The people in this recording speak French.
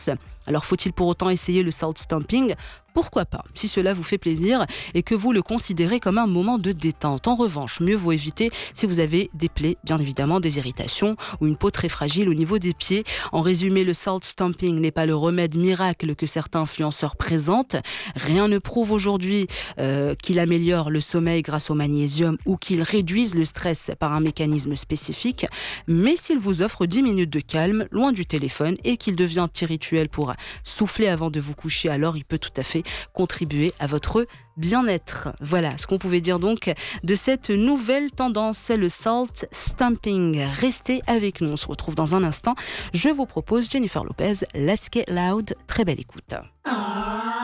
stress. Alors faut-il pour autant essayer le salt stomping ? Pourquoi pas, si cela vous fait plaisir et que vous le considérez comme un moment de détente. En revanche, mieux vaut éviter si vous avez des plaies, bien évidemment, des irritations ou une peau très fragile au niveau des pieds. En résumé, le salt stomping n'est pas le remède miracle que certains influenceurs présentent. Rien ne prouve aujourd'hui qu'il améliore le sommeil grâce au magnésium ou qu'il réduise le stress par un mécanisme spécifique. Mais s'il vous offre 10 minutes de calme, loin du téléphone, et qu'il devient un petit rituel pour souffler avant de vous coucher, alors il peut tout à fait contribuer à votre bien-être. Voilà ce qu'on pouvait dire donc de cette nouvelle tendance, le salt stomping. Restez avec nous, on se retrouve dans un instant. Je vous propose Jennifer Lopez, Let's Get Loud. Très belle écoute.